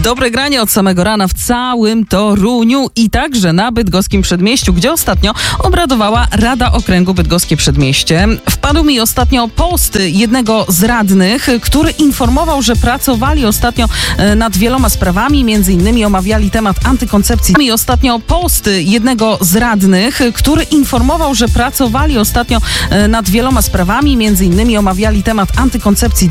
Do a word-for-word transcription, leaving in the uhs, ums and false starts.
Dobre granie od samego rana w całym Toruniu i także na bydgoskim Przedmieściu, gdzie ostatnio obradowała Rada Okręgu Bydgoskie Przedmieście. Wpadł mi ostatnio post jednego z radnych, który informował, że pracowali ostatnio nad wieloma sprawami, między innymi omawiali temat antykoncepcji. I ostatnio post jednego z radnych, który informował, że pracowali ostatnio nad wieloma sprawami, między innymi omawiali temat antykoncepcji.